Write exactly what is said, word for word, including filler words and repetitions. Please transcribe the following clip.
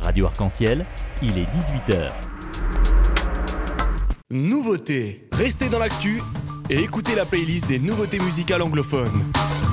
Radio Arc-en-Ciel, il est dix-huit heures. Nouveautés. Restez dans l'actu et écoutez la playlist des nouveautés musicales anglophones.